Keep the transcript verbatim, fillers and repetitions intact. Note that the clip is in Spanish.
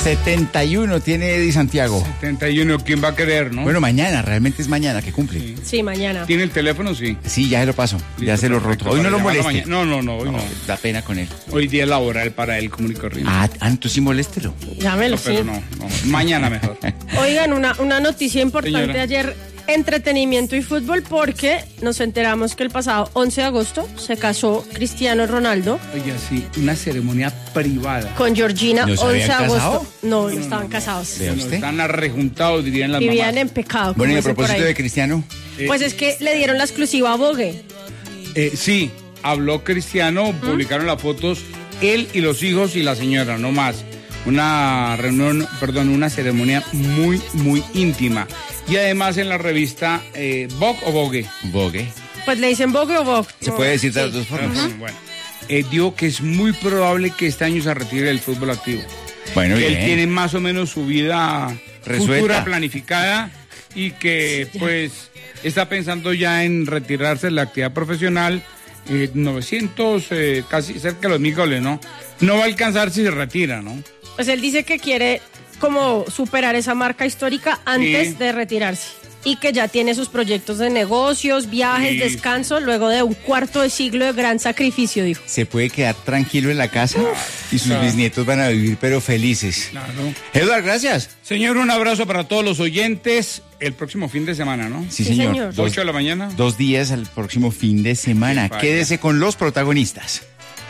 setenta y uno tiene Eddie Santiago. setenta y uno, ¿quién va a querer, no? Bueno, mañana, realmente es mañana que cumple. Sí, sí mañana. ¿Tiene el teléfono? Sí. Sí, ya se lo paso. Listo, ya se lo perfecto, roto. Hoy no para lo llamarlo moleste. mañana. No, no, no, hoy no. Da pena con él. Hoy día laboral para él común y corriente. Ah, ah, entonces sí moléstelo. Llámelo, No, pero sí. no, no, mañana mejor. Oigan, una, una noticia importante Señora. ayer, entretenimiento y fútbol, porque nos enteramos que el pasado once de agosto se casó Cristiano Ronaldo Oye, sí, una ceremonia privada. con Georgina. ¿No se once de habían agosto. casado? No, no estaban casados. Vea Bueno, usted. están arrejuntados, dirían las Vivían mamás. en pecado. como Bueno, y a dicen por propósito ahí. de Cristiano, Eh, Pues es que le dieron la exclusiva a Vogue. eh, sí, habló Cristiano, publicaron las fotos, él y los hijos y la señora, no más. Una reunión, perdón, una ceremonia muy, muy íntima. Y además en la revista eh, Vogue o Vogue. Vogue. Pues le dicen Vogue o Vogue. Se No, puede decir de sí. las dos formas. Ajá, bueno, eh, dijo que es muy probable que este año se retire del fútbol activo. Bueno, Que bien. él tiene más o menos su vida Resuelta. futura planificada y que pues está pensando ya en retirarse de la actividad profesional. eh, novecientos, eh, casi cerca de los mil goles, ¿no? No va a alcanzar si se retira, ¿no? Pues él dice que quiere como superar esa marca histórica antes Sí. de retirarse. Y que ya tiene sus proyectos de negocios, viajes, Sí. descanso, luego de un cuarto de siglo de gran sacrificio, dijo. Se puede quedar tranquilo en la casa y sus claro. bisnietos van a vivir, pero felices. Claro. Eduardo, gracias. Señor, un abrazo para todos los oyentes. El próximo fin de semana, ¿no? Sí, Sí, señor. señor. Dos, ocho de la mañana. dos días al próximo fin de semana. Sí, vaya. Quédese con los protagonistas.